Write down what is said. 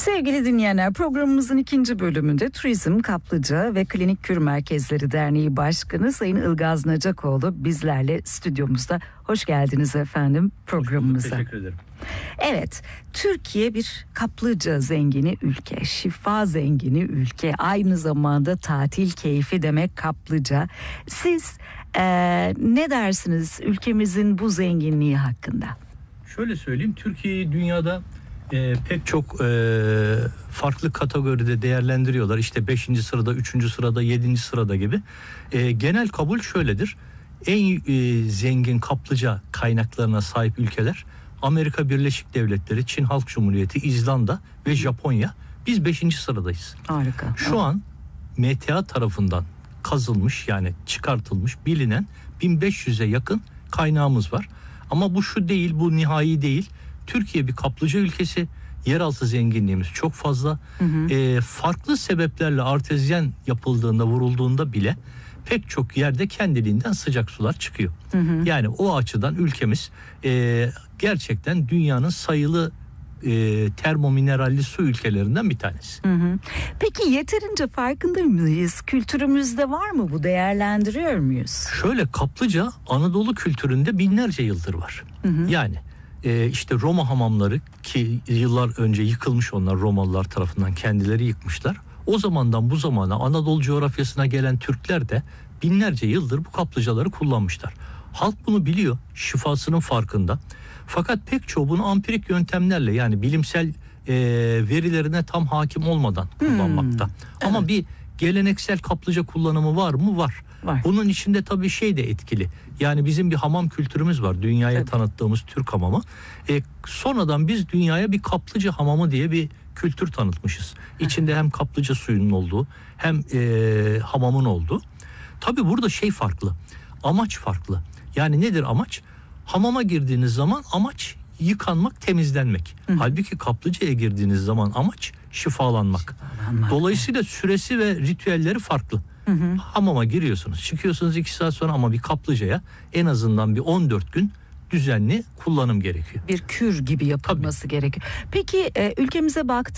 Sevgili dinleyenler, programımızın ikinci bölümünde Turizm, Kaplıca ve Klinik Kür Merkezleri Derneği Başkanı Sayın Ilgaz Nacakoğlu bizlerle stüdyomuzda. Hoş geldiniz efendim programımıza. Teşekkür ederim. Evet, Türkiye bir kaplıca zengini ülke, şifa zengini ülke, aynı zamanda tatil keyfi demek kaplıca. Siz ne dersiniz ülkemizin bu zenginliği hakkında? Şöyle söyleyeyim, Türkiye'yi dünyada pek çok farklı kategoride değerlendiriyorlar. İşte 5. sırada, 3. sırada, 7. sırada gibi. Genel kabul şöyledir. En zengin kaplıca kaynaklarına sahip ülkeler Amerika Birleşik Devletleri, Çin Halk Cumhuriyeti, İzlanda ve Japonya. Biz 5. sıradayız. Harika. Şu an MTA tarafından kazılmış, yani çıkartılmış, bilinen 1500'e yakın kaynağımız var. Ama bu şu değil, bu nihai değil. Türkiye bir kaplıca ülkesi. Yeraltı zenginliğimiz çok fazla. Farklı sebeplerle artezyen yapıldığında, vurulduğunda bile pek çok yerde kendiliğinden sıcak sular çıkıyor. Yani o açıdan ülkemiz gerçekten dünyanın sayılı termomineralli su ülkelerinden bir tanesi. Peki yeterince farkında mıyız? Kültürümüzde var mı bu? Değerlendiriyor muyuz? Şöyle, kaplıca Anadolu kültüründe binlerce yıldır var. Yani işte Roma hamamları, ki yıllar önce yıkılmış, onlar Romalılar tarafından kendileri yıkmışlar. O zamandan bu zamana Anadolu coğrafyasına gelen Türkler de binlerce yıldır bu kaplıcaları kullanmışlar. Halk bunu biliyor, şifasının farkında. Fakat pek çoğu bunu ampirik yöntemlerle, yani bilimsel verilerine tam hakim olmadan kullanmakta. Ama Evet. bir geleneksel kaplıca kullanımı var mı? Var. Bunun içinde tabii şey de etkili. Yani bizim bir hamam kültürümüz var. Dünyaya tanıttığımız Türk hamamı. Sonradan biz dünyaya bir kaplıca hamamı diye bir kültür tanıtmışız. İçinde hem kaplıca suyunun olduğu hem hamamın olduğu. Tabii burada şey farklı. Amaç farklı. Yani nedir amaç? Hamama girdiğiniz zaman amaç yıkanmak, temizlenmek. Halbuki kaplıcaya girdiğiniz zaman amaç şifalanmak. Dolayısıyla süresi ve ritüelleri farklı. Hamama giriyorsunuz, çıkıyorsunuz 2 saat sonra, ama bir kaplıcaya en azından bir 14 gün düzenli kullanım gerekiyor. Bir kür gibi yapılması gerekiyor. Peki ülkemize baktığımızda